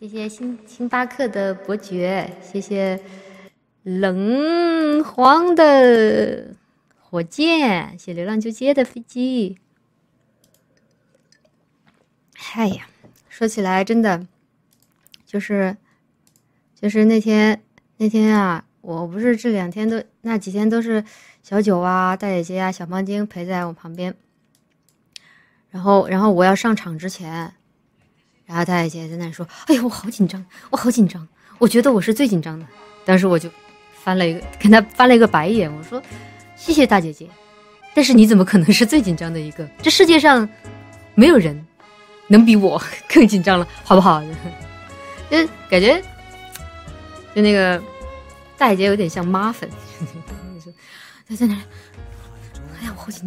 谢谢星巴克的伯爵，谢谢冷黄的火箭，谢谢流浪就接的飞机。哎呀，说起来真的，就是那天啊，我不是这那几天都是小九啊、大姐姐啊、小胖丁陪在我旁边，然后我要上场之前，然后大姐姐在那里说：“哎呦，我好紧张，我好紧张，我觉得我是最紧张的。”当时我就跟她翻了一个白眼，我说：“谢谢大姐姐，但是你怎么可能是最紧张的一个？这世界上没有人能比我更紧张了，好不好？”就感觉就那个大姐姐有点像妈粉，她在那里，哎呀，我好紧张。